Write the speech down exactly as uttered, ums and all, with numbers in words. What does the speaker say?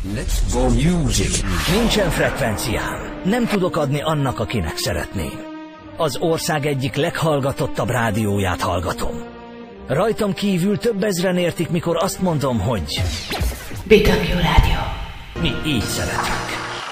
Let's go music. Nincsen frekvenciám. Nem tudok adni annak, akinek szeretném. Az ország egyik leghallgatottabb rádióját hallgatom. Rajtam kívül több ezren értik, mikor azt mondom, hogy... bé dupla vé Rádió. Mi így szeretünk.